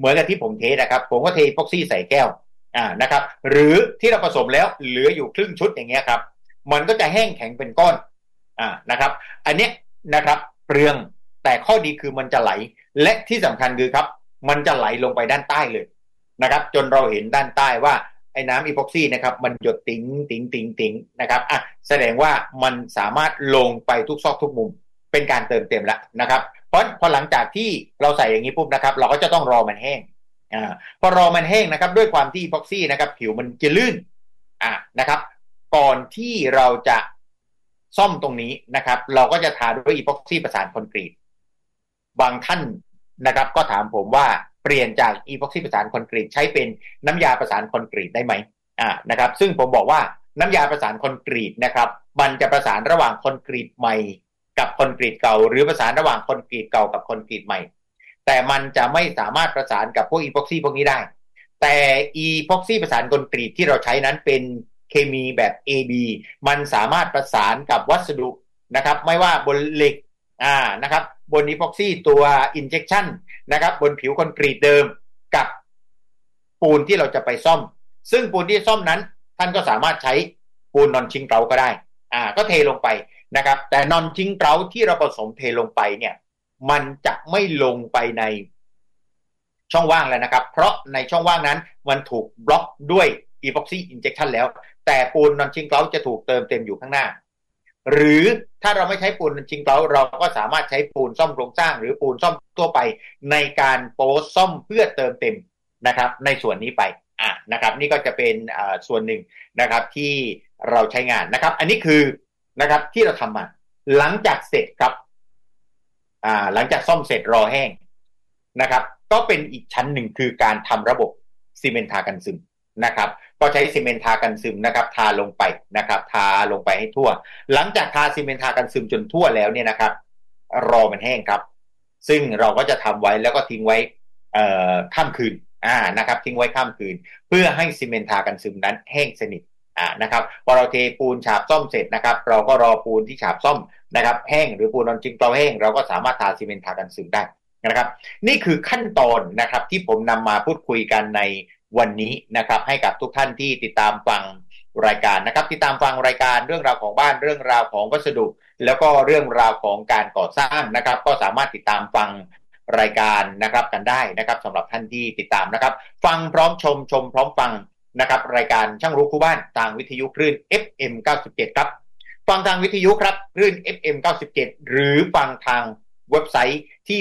เหมือนกับที่ผมเทสนะครับผมก็เทอีพ็อกซี่ใส่แก้วนะครับหรือที่เราผสมแล้วเหลืออยู่ครึ่งชุดอย่างเงี้ยครับมันก็จะแห้งแข็งเป็นก้อนนะครับอันเนี้ยนะครับเปลืองแต่ข้อดีคือมันจะไหลและที่สำคัญคือครับมันจะไหลลงไปด้านใต้เลยนะครับจนเราเห็นด้านใต้ว่าไอ้น้ำอีพ็อกซี่นะครับมันหยดติ๋งติ๋งติ๋งติ๋งนะครับแสดงว่ามันสามารถลงไปทุกซอกทุกมุมเป็นการเติมเต็มแล้วนะครับเพราะพอหลังจากที่เราใส่อย่างนี้ปุ๊บนะครับเราก็จะต้องรอมันแห้งพอรอมันแห้งนะครับด้วยความที่อีพ็อกซี่นะครับผิวมันจะลื่นนะครับก่อนที่เราจะซ่อมตรงนี้นะครับเราก็จะทาด้วยอีพ็อกซี่ประสานคอนกรีตบางท่านนะครับก็ถามผมว่าเปลี่ยนจากอีพ็อกซี่ประสานคอนกรีตใช้เป็นน้ำยาประสานคอนกรีตได้ไหมนะครับซึ่งผมบอกว่าน้ำยาประสานคอนกรีตนะครับมันจะประสานระหว่างคอนกรีตใหม่กับคอนกรีตเก่าหรือประสานระหว่างคอนกรีตเก่ากับคอนกรีตใหม่แต่มันจะไม่สามารถประสานกับพวกอีพ็อกซี่พวกนี้ได้แต่อีพ็อกซี่ประสานคอนกรีตที่เราใช้นั้นเป็นเคมีแบบ AB มันสามารถประสานกับวัสดุนะครับไม่ว่าบนเหล็กนะครับบนอีพ็อกซี่ตัวอินเจคชั่นนะครับบนผิวคอนกรีตเดิมกับปูนที่เราจะไปซ่อมซึ่งปูนที่ซ่อมนั้นท่านก็สามารถใช้ปูนนอนชิงเกลาก็ได้ก็เทลงไปนะครับแต่นอนชิงเกลาที่เราผสมเทลงไปเนี่ยมันจะไม่ลงไปในช่องว่างแล้วนะครับเพราะในช่องว่างนั้นมันถูกบล็อกด้วยอีพ็อกซี่อินเจคชั่นแล้วแต่ปูนนอนชิงเกลาจะถูกเติมเต็มอยู่ข้างหน้าหรือถ้าเราไม่ใช้ปูนนอนชิงเกลาเราก็สามารถใช้ปูนซ่อมโครงสร้างหรือปูนซ่อมทั่วไปในการโพสซ่อมเพื่อเติมเต็มนะครับในส่วนนี้ไปนะครับนี่ก็จะเป็นส่วนหนึ่งนะครับที่เราใช้งานนะครับอันนี้คือนะครับที่เราทำมาหลังจากเสร็จครับหลังจากซ่อมเสร็จรอแห้งนะครับก็เป็นอีกชั้นหนึ่งคือการทำระบบซีเมนต์ทากันซึมนะครับก็ใช้ซีเมนต์ทากันซึมนะครับทาลงไปนะครับทาลงไปให้ทั่วหลังจากทาซีเมนต์ทากันซึมจนทั่วแล้วเนี่ยนะครับรอมันแห้งครับซึ่งเราก็จะทำไว้แล้วก็ทิ้งไว้ข้ามคืนนะครับทิ้งไว้ข้ามคืนเพื่อให้ซีเมนต์ทากันซึมนั้นแห้งสนิทนะครับพอเราเทปูนฉาบซ่อมเสร็จนะครับเราก็รอปูนที่ฉาบซ่อมนะครับแห้งหรือปูนนอนชิงเกลาแห้งเราก็สามารถทาซีเมนต์ทากันซึมได้นะครับนี่คือขั้นตอนนะครับที่ผมนำมาพูดคุยกันในวันนี้นะครับให้กับทุกท่านที่ติดตามฟังรายการนะครับติดตามฟังรายการเรื่องราวของบ้านเรื่องราวของวัสดุแล้วก็เรื่องราวของการก่อสร้างนะครับก็สามารถติดตามฟังรายการนะครับกันได้นะครับสำหรับท่านที่ติดตามนะครับฟังพร้อมชมพร้อมฟังนะครับรายการช่างรู้คู่บ้านทางวิทยุคลื่น FM 97ครับฟังทางวิทยุครับคลื่น FM 97หรือฟังทางเว็บไซต์ที่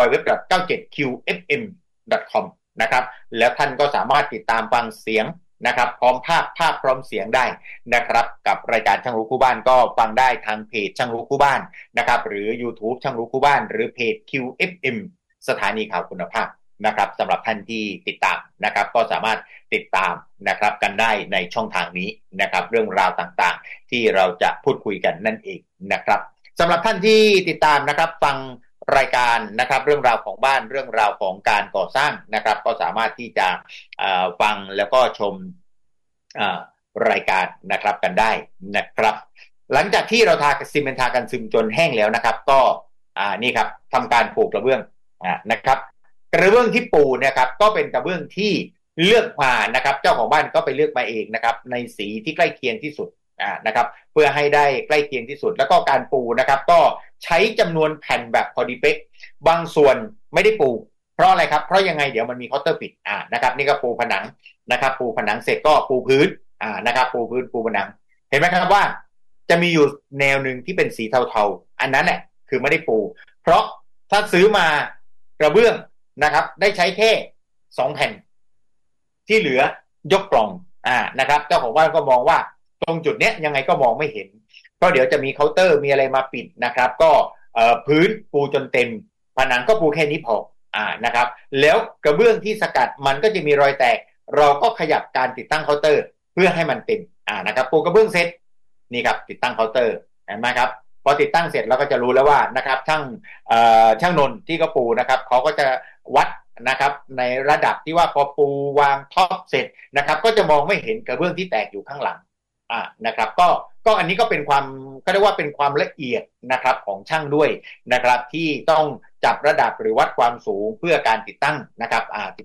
www.97qfm.com นะครับแล้วท่านก็สามารถติดตามฟังเสียงนะครับพร้อมภาพพร้อมเสียงได้นะครับกับรายการช่างรู้คู่บ้านก็ฟังได้ทางเพจช่างรู้คู่บ้านนะครับหรือ YouTube ช่างรู้คู่บ้านหรือเพจ QFM สถานีข่าวคุณภาพนะครับสำหรับท่านที่ติดตามนะครับก็สามารถติดตามนะครับกันได้ในช่องทางนี้นะครับเรื่องราวต่างๆที่เราจะพูดคุยกันนั่นเองนะครับสำหรับท่านที่ติดตามนะครับฟังรายการนะครับเรื่องราวของบ้านเรื่องราวของการก่อสร้างนะครับก็สามารถที่จะฟังแล้วก็ชมรายการนะครับกันได้นะครับหลังจากที่เราทาซีเมนต์ทากันซึมจนแห้งแล้วนะครับก็นี่ครับทำการปูกระเบื้องนะครับกระเบื้องที่ปูนะครับก็เป็นกระเบื้องที่เลือกมานะครับเจ้าของบ้านก็ไปเลือกมาเองนะครับในสีที่ใกล้เคียงที่สุดนะครับเพื่อให้ได้ใกล้เคียงที่สุดแล้วก็การปูนะครับก็ใช้จำนวนแผ่นแบบพอดีเป๊ะบางส่วนไม่ได้ปูเพราะอะไรครับเพราะยังไงเดี๋ยวมันมีเคาน์เตอร์ปิดนะครับนี่ก็ปูผนังนะครับปูผนังเสร็จก็ปูพื้นนะครับปูพื้นปูผนังเห็นไหมครับว่าจะมีอยู่แนวหนึ่งที่เป็นสีเทาๆอันนั้นแหละคือไม่ได้ปูเพราะถ้าซื้อมากระเบื้องนะครับได้ใช้แค่2แผ่นที่เหลือยกกล่องนะครับเจ้าของบ้านก็มองว่าตรงจุดเนี้ยยังไงก็มองไม่เห็นเพราะเดี๋ยวจะมีเคาน์เตอร์มีอะไรมาปิดนะครับก็พื้นปูจนเต็มผนังก็ปูแค่นี้พอนะครับแล้วกระเบื้องที่สกัดมันก็จะมีรอยแตกเราก็ขยับการติดตั้งเคาน์เตอร์เพื่อให้มันเต็มนะครับปูกระเบื้องเสร็จนี่ครับติดตั้งเคาน์เตอร์เห็นไหมครับพอติดตั้งเสร็จเราก็จะรู้แล้วว่านะครับช่างนนท์ที่เขาปูนะครับเขาก็จะวัดนะครับในระดับที่ว่าพอปูวางท็อปเสร็จนะครับก็จะมองไม่เห็นกระเบื้องที่แตกอยู่ข้างหลังนะครับก็อันนี้ก็เป็นความก็เรียกว่าเป็นความละเอียดนะครับของช่างด้วยนะครับที่ต้องจับระดับหรือวัดความสูงเพื่อการติดตั้งนะครับ